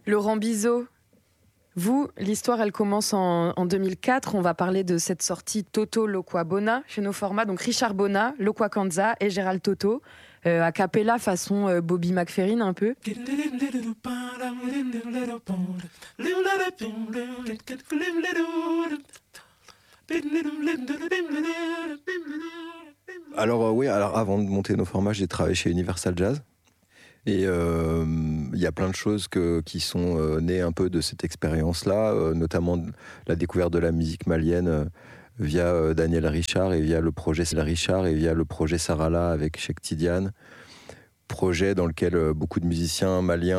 Laurent Bizot, vous, l'histoire, elle commence en 2004. On va parler de cette sortie Toto Lokwa Bona chez nos formats. Donc Richard Bona, Lokwa Kanza et Gérald Toto, a cappella façon Bobby McFerrin un peu. Alors oui, alors avant de monter nos formats, j'ai travaillé chez Universal Jazz. Et il y a plein de choses qui sont nées un peu de cette expérience-là, notamment la découverte de la musique malienne via Daniel Richard et via le projet Sarala avec Cheikh Tidiane. Projet dans lequel beaucoup de musiciens maliens